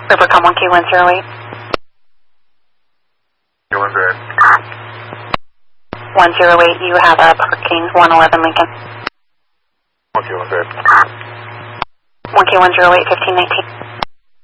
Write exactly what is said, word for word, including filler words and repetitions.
Rivercom one K one zero eight. one zero eight. one zero eight, you have a parking one eleven Lincoln. one K one zero eight. one K one zero eight, fifteen nineteen.